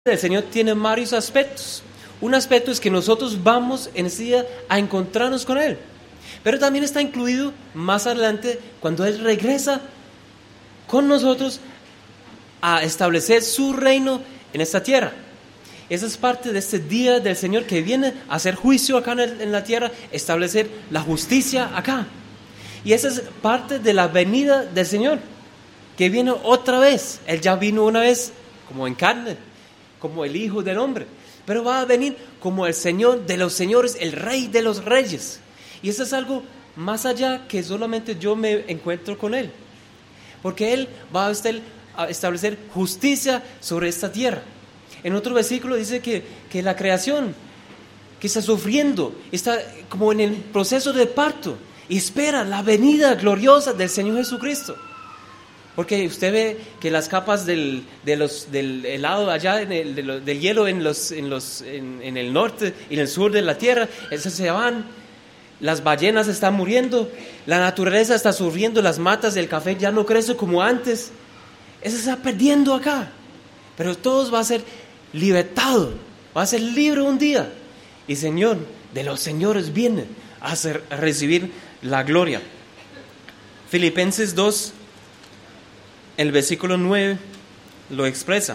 del Señor tiene varios aspectos. Un aspecto es que nosotros vamos en ese día a encontrarnos con Él. Pero también está incluido más adelante cuando Él regresa con nosotros a establecer su reino en esta tierra. Esa es parte de este día del Señor que viene a hacer juicio acá en la tierra, establecer la justicia acá. Y esa es parte de la venida del Señor, que viene otra vez. Él ya vino una vez como en carne, como el Hijo del Hombre, pero va a venir como el Señor de los señores, el Rey de los reyes. Y eso es algo más allá que solamente yo me encuentro con Él, porque Él va a establecer justicia sobre esta tierra. En otro versículo dice que la creación que está sufriendo, está como en el proceso de parto y espera la venida gloriosa del Señor Jesucristo. Porque usted ve que las capas del helado allá, del hielo en el norte y en el sur de la tierra, esas se van, las ballenas están muriendo, la naturaleza está sufriendo, las matas del café ya no crecen como antes, eso se está perdiendo acá, pero todos va a ser libertado, va a ser libre un día, y Señor de los señores viene a recibir la gloria. Filipenses 2, el versículo 9 lo expresa.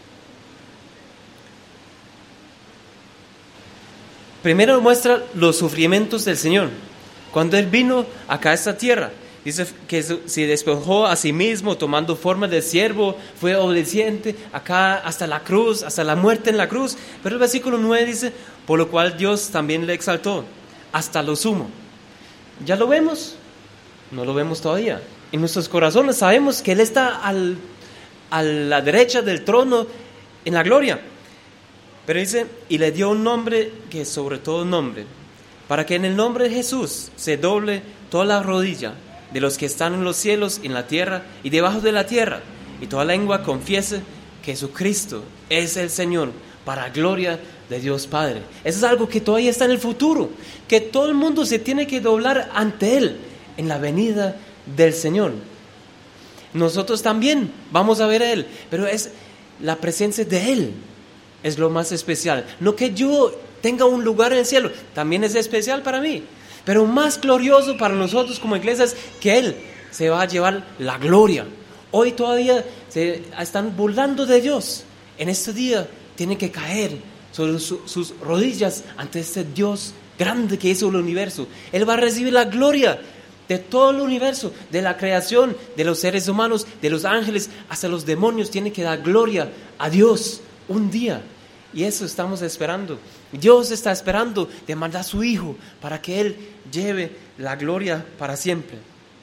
Primero muestra los sufrimientos del Señor. Cuando Él vino acá a esta tierra, dice que se despojó a sí mismo tomando forma de siervo, fue obediente acá hasta la cruz, hasta la muerte en la cruz. Pero el versículo 9 dice, por lo cual Dios también le exaltó hasta lo sumo. ¿Ya lo vemos? No lo vemos todavía. En nuestros corazones sabemos que Él está a la derecha del trono en la gloria. Pero dice, y le dio un nombre que es sobre todo nombre, para que en el nombre de Jesús se doble toda la rodilla de los que están en los cielos, en la tierra y debajo de la tierra, y toda lengua confiese que Jesucristo es el Señor, para gloria de Dios Padre. Eso es algo que todavía está en el futuro, que todo el mundo se tiene que doblar ante Él en la venida del Señor. Nosotros también vamos a ver a Él, pero es la presencia de Él es lo más especial. No que yo tenga un lugar en el cielo, también es especial para mí, pero más glorioso para nosotros como iglesia es que Él se va a llevar la gloria. Hoy todavía se están burlando de Dios. En este día tienen que caer sobre sus rodillas ante este Dios grande que hizo el universo. Él va a recibir la gloria de todo el universo, de la creación, de los seres humanos, de los ángeles, hasta los demonios. Tienen que dar gloria a Dios un día. Y eso estamos esperando. Dios está esperando de mandar a su Hijo para que Él lleve la gloria para siempre.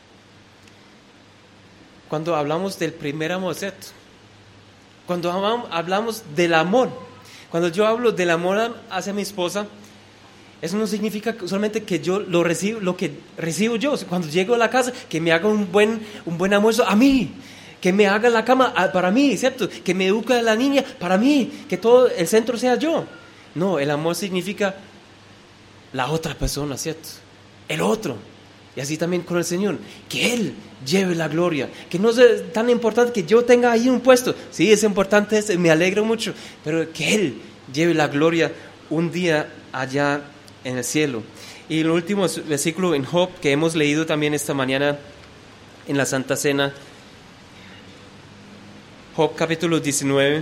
Cuando hablamos del primer amor, ¿cierto? Cuando hablamos del amor, cuando yo hablo del amor hacia mi esposa, eso no significa solamente que yo lo que recibo yo. Cuando llego a la casa, que me haga un buen almuerzo a mí, que me haga la cama para mí, ¿cierto? Que me eduque a la niña para mí, que todo el centro sea yo. No, el amor significa la otra persona, ¿cierto? El otro. Y así también con el Señor, que Él lleve la gloria, que no es tan importante que yo tenga ahí un puesto. Sí, es importante, me alegro mucho, pero que Él lleve la gloria un día allá en el cielo. Y el último versículo en Job que hemos leído también esta mañana en la Santa Cena, Job capítulo 19,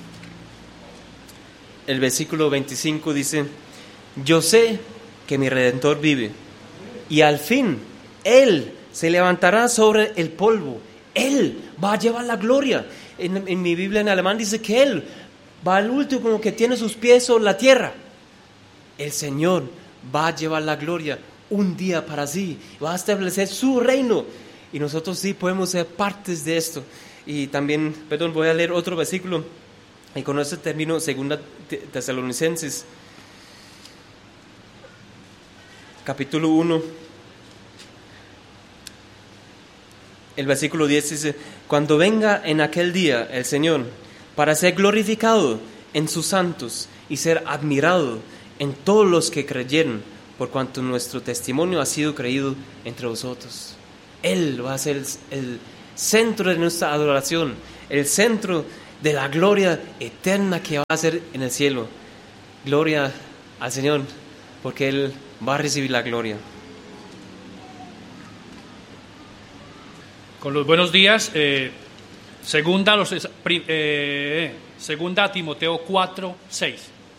el versículo 25 dice, yo sé que mi Redentor vive y al fin Él se levantará sobre el polvo, Él va a llevar la gloria. En mi Biblia en alemán dice que Él va al último como que tiene sus pies sobre la tierra. El Señor va a llevar la gloria un día para sí, va a establecer su reino y nosotros sí podemos ser partes de esto. Y también, voy a leer otro versículo y con esto termino 2 Tesalonicenses capítulo 1, el versículo 10 dice, cuando venga en aquel día el Señor para ser glorificado en sus santos y ser admirado en todos los que creyeron, por cuanto nuestro testimonio ha sido creído entre vosotros. Él va a ser el centro de nuestra adoración, el centro de la gloria eterna que va a hacer en el cielo. Gloria al Señor, porque Él va a recibir la gloria. Con los buenos días, segunda a Timoteo 4:6.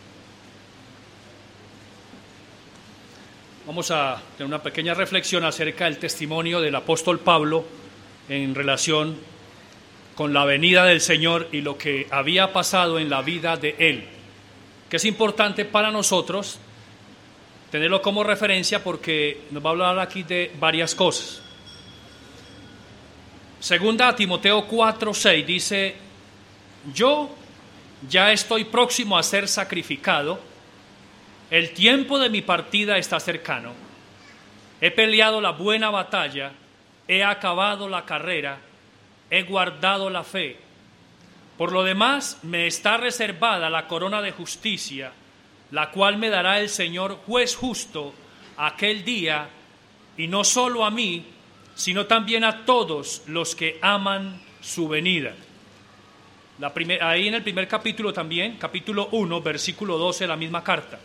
Vamos a tener una pequeña reflexión acerca del testimonio del apóstol Pablo en relación con la venida del Señor y lo que había pasado en la vida de él, que es importante para nosotros tenerlo como referencia porque nos va a hablar aquí de varias cosas. Segunda a Timoteo 4:6 dice: yo ya estoy próximo a ser sacrificado, el tiempo de mi partida está cercano, he peleado la buena batalla, he acabado la carrera, he guardado la fe. Por lo demás, me está reservada la corona de justicia, la cual me dará el Señor juez justo aquel día, y no solo a mí, sino también a todos los que aman su venida. Ahí en el primer capítulo también, capítulo 1, versículo 12, la misma carta.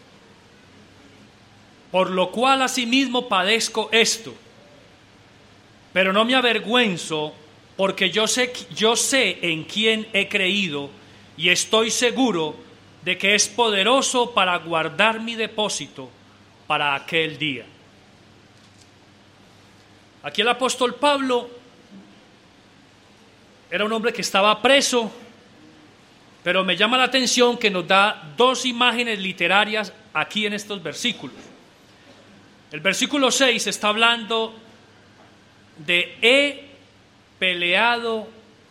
Por lo cual asimismo padezco esto, pero no me avergüenzo, porque yo sé en quién he creído y estoy seguro de que es poderoso para guardar mi depósito para aquel día. Aquí el apóstol Pablo era un hombre que estaba preso, pero me llama la atención que nos da dos imágenes literarias aquí en estos versículos. El versículo 6 está hablando de he peleado.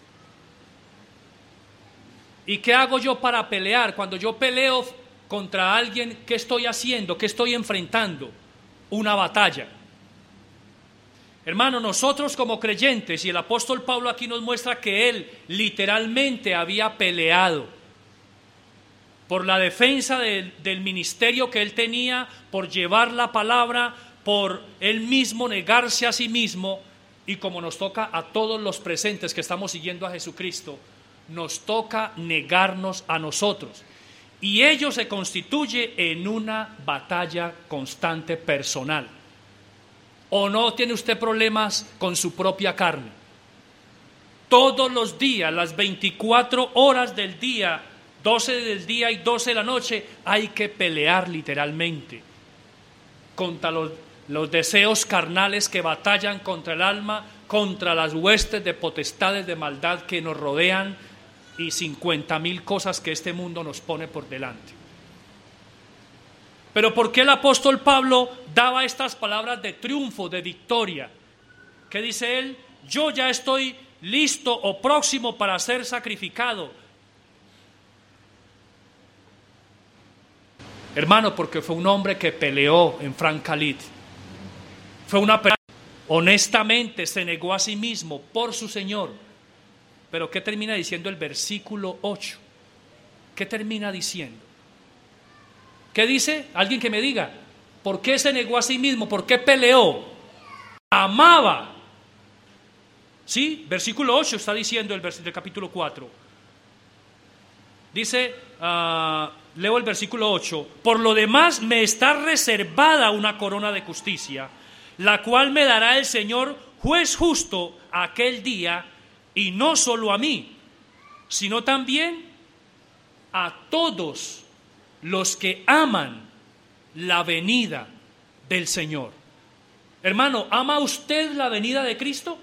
¿Y qué hago yo para pelear? Cuando yo peleo contra alguien, ¿qué estoy haciendo? ¿Qué estoy enfrentando? Una batalla. Hermano, nosotros como creyentes, y el apóstol Pablo aquí nos muestra que él literalmente había peleado por la defensa del ministerio que él tenía, por llevar la palabra, por él mismo negarse a sí mismo, y como nos toca a todos los presentes que estamos siguiendo a Jesucristo, nos toca negarnos a nosotros. Y ello se constituye en una batalla constante personal. ¿O no tiene usted problemas con su propia carne? Todos los días, las 24 horas del día, 12 del día y 12 de la noche, hay que pelear literalmente contra los deseos carnales que batallan contra el alma, contra las huestes de potestades de maldad que nos rodean y 50,000 cosas que este mundo nos pone por delante. Pero ¿por qué el apóstol Pablo daba estas palabras de triunfo, de victoria? ¿Qué dice él? Yo ya estoy listo o próximo para ser sacrificado. Hermano, porque fue un hombre que peleó en Francalit. Fue una persona honestamente se negó a sí mismo por su Señor. Pero ¿qué termina diciendo el versículo 8? ¿Qué termina diciendo? ¿Qué dice? Alguien que me diga, ¿por qué se negó a sí mismo? ¿Por qué peleó? Amaba. ¿Sí? Versículo 8 está diciendo del capítulo 4. Dice, leo el versículo 8. Por lo demás me está reservada una corona de justicia, la cual me dará el Señor juez justo aquel día, y no solo a mí, sino también a todos los que aman la venida del Señor. Hermano, ¿ama usted la venida de Cristo?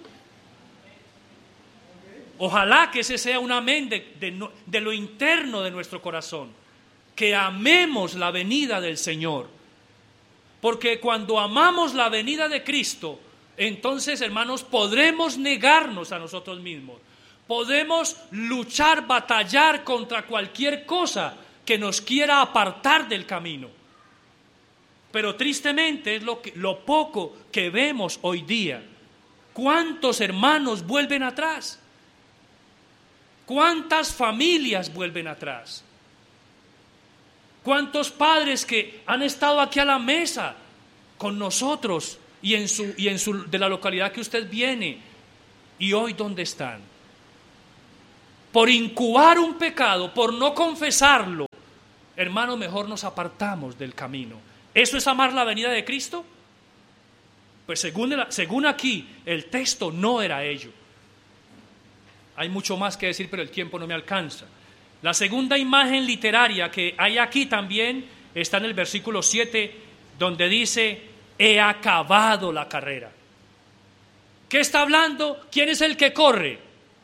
Ojalá que ese sea un amén de lo interno de nuestro corazón, que amemos la venida del Señor. Porque cuando amamos la venida de Cristo, entonces, hermanos, podremos negarnos a nosotros mismos. Podemos luchar, batallar contra cualquier cosa que nos quiera apartar del camino. Pero tristemente es lo poco que vemos hoy día. ¿Cuántos hermanos vuelven atrás? ¿Cuántas familias vuelven atrás? ¿Cuántos padres que han estado aquí a la mesa con nosotros y de la localidad que usted viene, y hoy dónde están? por incubar un pecado, por no confesarlo, hermano, mejor nos apartamos del camino. ¿Eso es amar la venida de Cristo? Pues según aquí, el texto no era ello. Hay mucho más que decir, pero el tiempo no me alcanza. La segunda imagen literaria que hay aquí también está en el versículo 7, donde dice, he acabado la carrera. ¿Qué está hablando? ¿Quién es el que corre?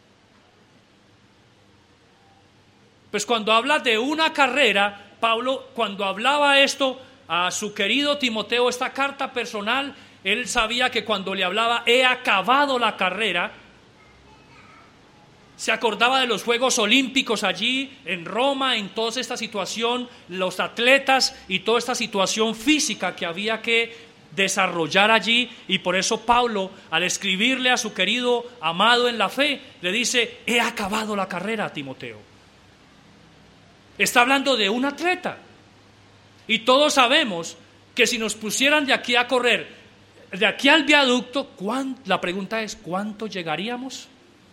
Pues cuando habla de una carrera, Pablo, cuando hablaba esto a su querido Timoteo, esta carta personal, él sabía que cuando le hablaba, he acabado la carrera, se acordaba de los Juegos Olímpicos allí en Roma, en toda esta situación, los atletas y toda esta situación física que había que desarrollar allí, y por eso Pablo, al escribirle a su querido amado en la fe, le dice, he acabado la carrera, Timoteo. Está hablando de un atleta, y todos sabemos que si nos pusieran de aquí a correr, de aquí al viaducto, la pregunta es, ¿cuánto llegaríamos?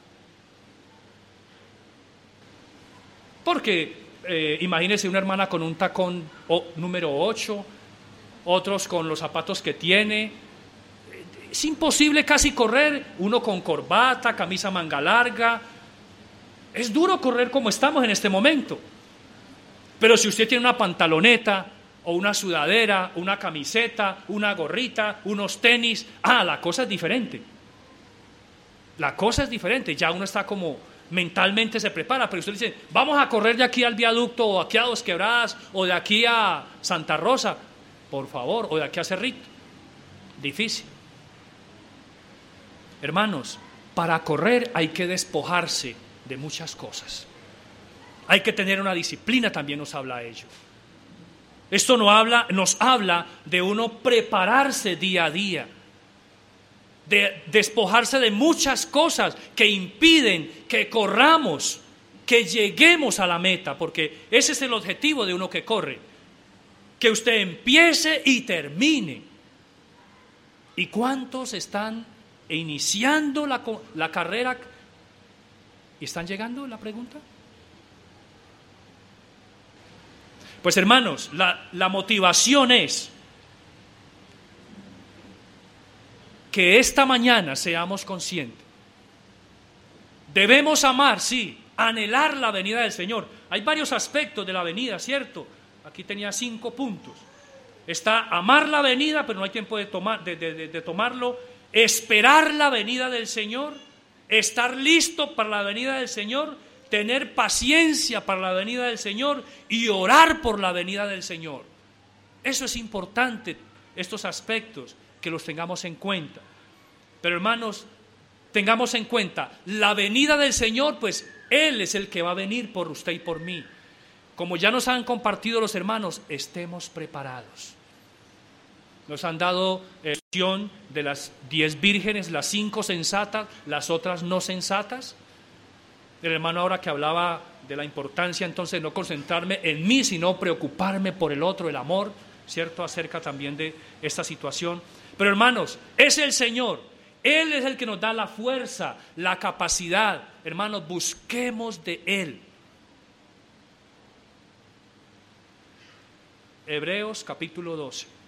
Porque imagínese una hermana con un tacón número 8, otros con los zapatos que tiene. Es imposible casi correr, uno con corbata, camisa manga larga. Es duro correr como estamos en este momento. Pero si usted tiene una pantaloneta o una sudadera, una camiseta, una gorrita, unos tenis, la cosa es diferente. La cosa es diferente, ya uno está como mentalmente se prepara, pero usted dice, vamos a correr de aquí al viaducto, o aquí a Dos Quebradas, o de aquí a Santa Rosa, por favor, o de aquí a Cerrito. Difícil. Hermanos, para correr hay que despojarse de muchas cosas. Hay que tener una disciplina, también nos habla ello. Esto nos habla de uno prepararse día a día, de despojarse de muchas cosas que impiden que corramos, que lleguemos a la meta, porque ese es el objetivo de uno que corre, que usted empiece y termine. ¿Y cuántos están iniciando la carrera y están llegando? La pregunta. Pues hermanos, la motivación es que esta mañana seamos conscientes. Debemos amar, sí, anhelar la venida del Señor. Hay varios aspectos de la venida, ¿cierto? Aquí tenía 5 puntos. Está amar la venida, pero no hay tiempo de tomarlo. Esperar la venida del Señor, estar listo para la venida del Señor, tener paciencia para la venida del Señor y orar por la venida del Señor. Eso es importante, estos aspectos, que los tengamos en cuenta. Pero hermanos, tengamos en cuenta la venida del Señor, pues Él es el que va a venir por usted y por mí. Como ya nos han compartido los hermanos, estemos preparados. Nos han dado lección de las 10 vírgenes, las 5 sensatas, las otras no sensatas. El hermano ahora que hablaba de la importancia entonces de no concentrarme en mí, sino preocuparme por el otro, el amor, ¿cierto? Acerca también de esta situación. Pero hermanos, es el Señor, Él es el que nos da la fuerza, la capacidad. Hermanos, busquemos de Él. Hebreos capítulo 12.